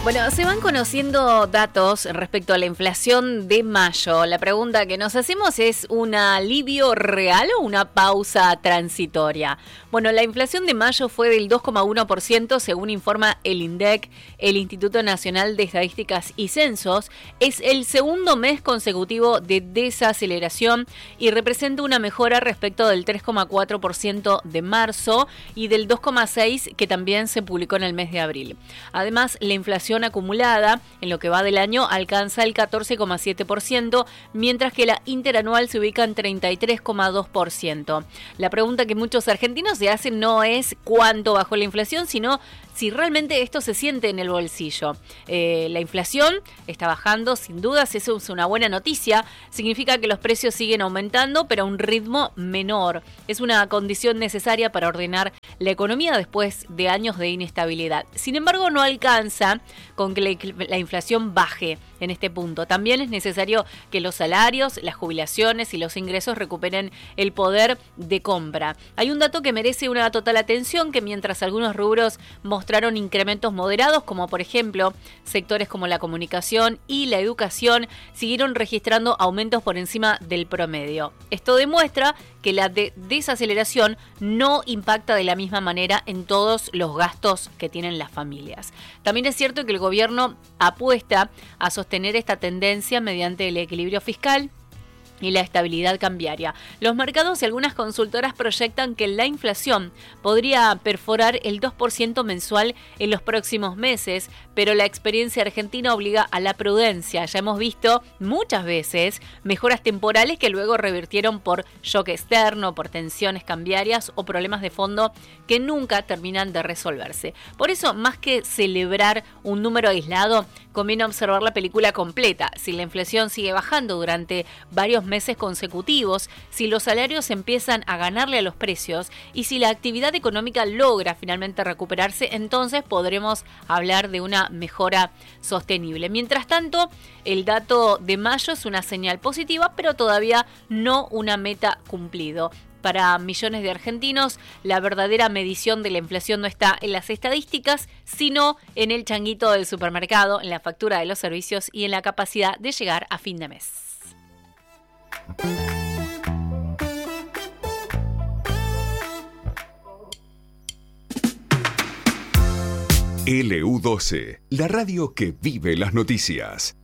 Bueno, se van conociendo datos respecto a la inflación de mayo. La pregunta que nos hacemos es: ¿un alivio real o una pausa transitoria? Bueno, la inflación de mayo fue del 2,1%, según informa el INDEC, el Instituto Nacional de Estadísticas y Censos. Es el segundo mes consecutivo de desaceleración y representa una mejora respecto del 3,4% de marzo y del 2,6% que también se publicó en el mes de abril. Además, la inflación acumulada en lo que va del año alcanza el 14,7%, mientras que la interanual se ubica en 33,2%. La pregunta que muchos argentinos se hacen no es cuánto bajó la inflación, sino si realmente esto se siente en el bolsillo. La inflación está bajando, sin dudas, eso es una buena noticia. Significa que los precios siguen aumentando, pero a un ritmo menor. Es una condición necesaria para ordenar la economía después de años de inestabilidad. Sin embargo, no alcanza con que la inflación baje en este punto. También es necesario que los salarios, las jubilaciones y los ingresos recuperen el poder de compra. Hay un dato que merece una total atención, que mientras algunos rubros mostraron incrementos moderados, como por ejemplo sectores como la comunicación y la educación, siguieron registrando aumentos por encima del promedio. Esto demuestra que la desaceleración no impacta de la misma manera en todos los gastos que tienen las familias. También es cierto que el gobierno apuesta a sostener esta tendencia mediante el equilibrio fiscal y la estabilidad cambiaria. Los mercados y algunas consultoras proyectan que la inflación podría perforar el 2% mensual en los próximos meses, pero la experiencia argentina obliga a la prudencia. Ya hemos visto muchas veces mejoras temporales que luego revirtieron por shock externo, por tensiones cambiarias o problemas de fondo que nunca terminan de resolverse. Por eso, más que celebrar un número aislado, conviene observar la película completa. Si la inflación sigue bajando durante varios meses consecutivos, si los salarios empiezan a ganarle a los precios y si la actividad económica logra finalmente recuperarse, entonces podremos hablar de una mejora sostenible. Mientras tanto, el dato de mayo es una señal positiva, pero todavía no una meta cumplido. Para millones de argentinos, la verdadera medición de la inflación no está en las estadísticas, sino en el changuito del supermercado, en la factura de los servicios y en la capacidad de llegar a fin de mes. LU12, la radio que vive las noticias.